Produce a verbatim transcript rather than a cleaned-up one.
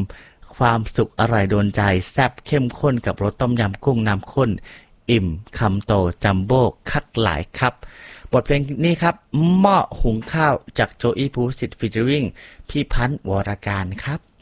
ความสุขอร่อยโดนใจแซ่บเข้มข้นกับรสต้มยำกุ้งน้ำข้นอิ่มคำโตจัมโบ้คักหลายครับบทเพลงนี้ครับหม้อหุงข้าวจากโจอี้ภูสิทธิ์ฟีเจอริงพี่พันธ์วรการครับ